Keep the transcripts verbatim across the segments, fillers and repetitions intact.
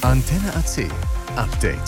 Antenne A C Update.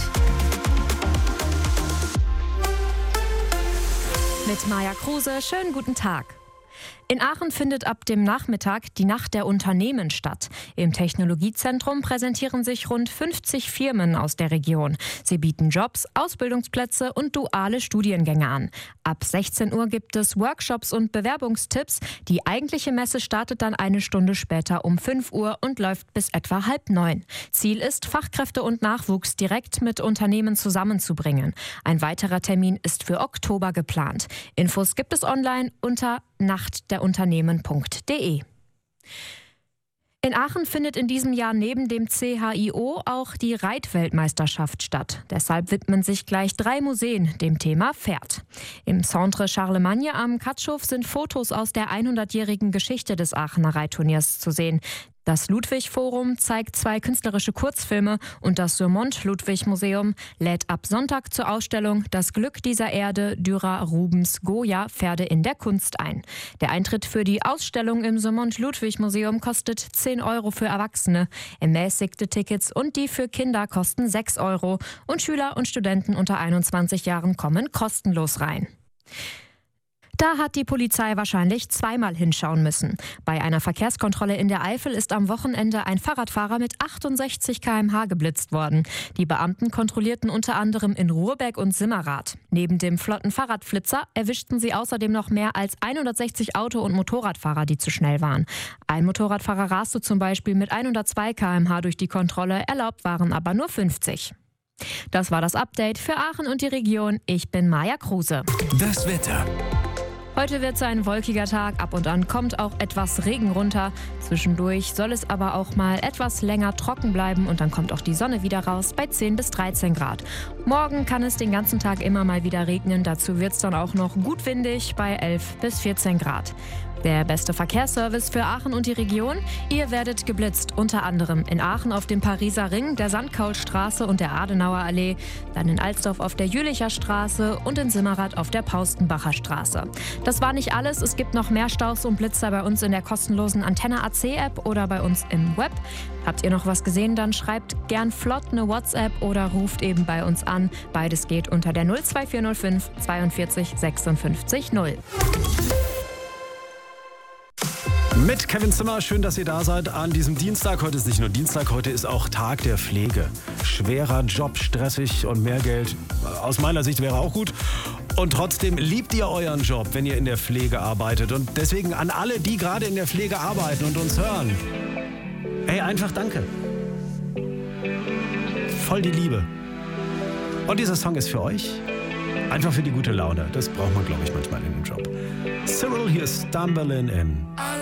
Mit Maja Kruse, schönen guten Tag. In Aachen findet ab dem Nachmittag die Nacht der Unternehmen statt. Im Technologiezentrum präsentieren sich rund fünfzig Firmen aus der Region. Sie bieten Jobs, Ausbildungsplätze und duale Studiengänge an. Ab sechzehn Uhr gibt es Workshops und Bewerbungstipps. Die eigentliche Messe startet dann eine Stunde später um fünf Uhr und läuft bis etwa halb neun. Ziel ist, Fachkräfte und Nachwuchs direkt mit Unternehmen zusammenzubringen. Ein weiterer Termin ist für Oktober geplant. Infos gibt es online unter nacht der unternehmen punkt de. In Aachen findet in diesem Jahr neben dem C H I O auch die Reitweltmeisterschaft statt. Deshalb widmen sich gleich drei Museen dem Thema Pferd. Im Centre Charlemagne am Katschow sind Fotos aus der hundertjährigen Geschichte des Aachener Reitturniers zu sehen. Das Ludwig-Forum zeigt zwei künstlerische Kurzfilme und das Surmont-Ludwig-Museum lädt ab Sonntag zur Ausstellung Das Glück dieser Erde Dürer Rubens Goya Pferde in der Kunst ein. Der Eintritt für die Ausstellung im Surmont-Ludwig-Museum kostet zehn Euro für Erwachsene. Ermäßigte Tickets und die für Kinder kosten sechs Euro und Schüler und Studenten unter einundzwanzig Jahren kommen kostenlos rein. Da hat die Polizei wahrscheinlich zweimal hinschauen müssen. Bei einer Verkehrskontrolle in der Eifel ist am Wochenende ein Fahrradfahrer mit achtundsechzig Kilometer pro Stunde geblitzt worden. Die Beamten kontrollierten unter anderem in Ruhrbeck und Simmerath. Neben dem flotten Fahrradflitzer erwischten sie außerdem noch mehr als hundertsechzig Auto- und Motorradfahrer, die zu schnell waren. Ein Motorradfahrer raste zum Beispiel mit hundertzwei Kilometer pro Stunde durch die Kontrolle, erlaubt waren aber nur fünfzig. Das war das Update für Aachen und die Region. Ich bin Maja Kruse. Das Wetter. Heute wird es ein wolkiger Tag, ab und an kommt auch etwas Regen runter. Zwischendurch soll es aber auch mal etwas länger trocken bleiben und dann kommt auch die Sonne wieder raus bei zehn bis dreizehn Grad. Morgen kann es den ganzen Tag immer mal wieder regnen, dazu wird es dann auch noch gut windig bei elf bis vierzehn Grad. Der beste Verkehrsservice für Aachen und die Region? Ihr werdet geblitzt, unter anderem in Aachen auf dem Pariser Ring, der Sandkaulstraße und der Adenauer Allee, dann in Alsdorf auf der Jülicher Straße und in Simmerath auf der Paustenbacher Straße. Das war nicht alles, es gibt noch mehr Staus und Blitzer bei uns in der kostenlosen Antenne A C App oder bei uns im Web. Habt ihr noch was gesehen, dann schreibt gern flott eine WhatsApp oder ruft eben bei uns an. Beides geht unter der null zwei vier null fünf zweiundvierzig sechsundfünfzig null. Mit Kevin Zimmer, schön, dass ihr da seid an diesem Dienstag. Heute ist nicht nur Dienstag, heute ist auch Tag der Pflege. Schwerer Job, stressig und mehr Geld. Aus meiner Sicht wäre auch gut. Und trotzdem liebt ihr euren Job, wenn ihr in der Pflege arbeitet. Und deswegen an alle, die gerade in der Pflege arbeiten und uns hören. Hey, einfach danke. Voll die Liebe. Und dieser Song ist für euch. Einfach für die gute Laune. Das braucht man, glaube ich, manchmal in dem Job. Cyril, hier ist Stumbling In.